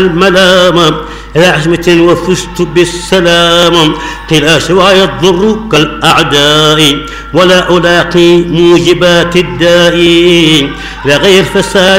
الملام إلى عزمة وفزت بالسلام. قيل سواي الضر كالأعداء ولا ألاقي موجبات الداء لغير فساد